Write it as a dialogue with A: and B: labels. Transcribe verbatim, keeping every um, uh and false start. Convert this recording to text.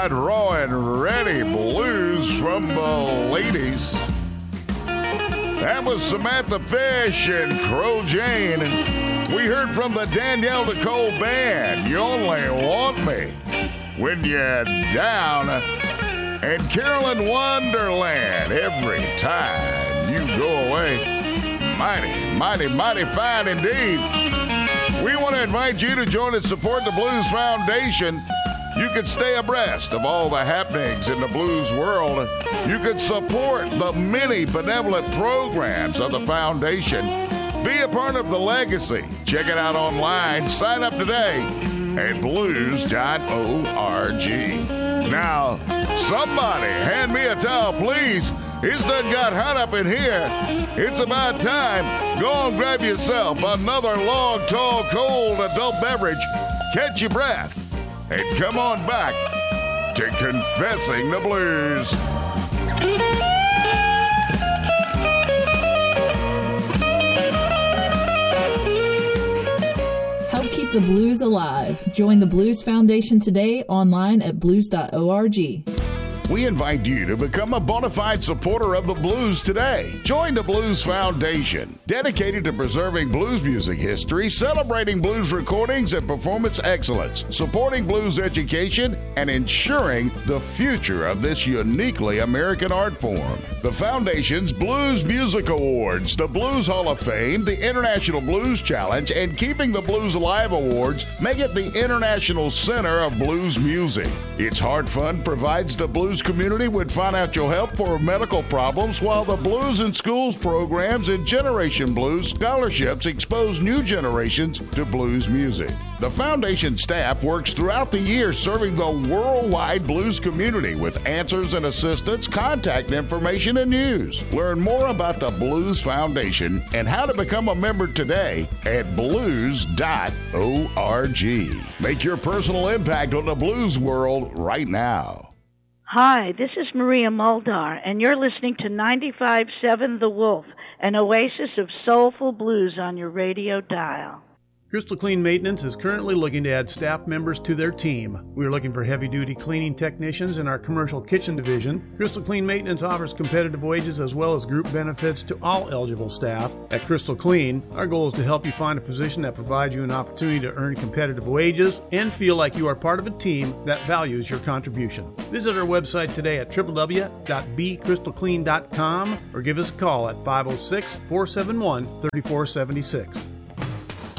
A: certified raw and ready blues from the ladies. That was Samantha Fish and Crow Jane. We heard from the Danielle Nicole Band, You Only Want Me When You're Down. And Carolyn Wonderland, Every Time You Go Away. Mighty, mighty, mighty fine indeed. We want to invite you to join and support the Blues Foundation. You can stay abreast of all the happenings in the blues world. You can support the many benevolent programs of the foundation. Be a part of the legacy. Check it out online. Sign up today at blues dot org. Now, somebody hand me a towel, please. It's done got hot up in here. It's about time. Go and grab yourself another long, tall, cold adult beverage. Catch your breath. And come on back to Confessing the Blues.
B: Help keep the blues alive. Join the Blues Foundation today online at blues dot org.
A: We invite you to become a bona fide supporter of the blues today. Join the Blues Foundation, dedicated to preserving blues music history, celebrating blues recordings and performance excellence, supporting blues education, and ensuring the future of this uniquely American art form. The Foundation's Blues Music Awards, the Blues Hall of Fame, the International Blues Challenge, and Keeping the Blues Alive Awards make it the International Center of Blues Music. Its Heart Fund provides the blues community with financial help for medical problems, while the Blues in Schools programs and Generation Blues scholarships expose new generations to blues music. The Foundation staff works throughout the year serving the worldwide blues community with answers and assistance, contact information, and news. Learn more about the Blues Foundation and how to become a member today at blues dot org. Make your personal impact on the blues world right now.
C: Hi, this is Maria Muldar, and you're listening to ninety-five point seven The Wolf, an oasis of soulful blues on your radio dial.
D: Crystal Clean Maintenance is currently looking to add staff members to their team. We are looking for heavy-duty cleaning technicians in our commercial kitchen division. Crystal Clean Maintenance offers competitive wages as well as group benefits to all eligible staff. At Crystal Clean, our goal is to help you find a position that provides you an opportunity to earn competitive wages and feel like you are part of a team that values your contribution. Visit our website today at w w w dot b crystal clean dot com or give us a call at five oh six, four seven one, three four seven six.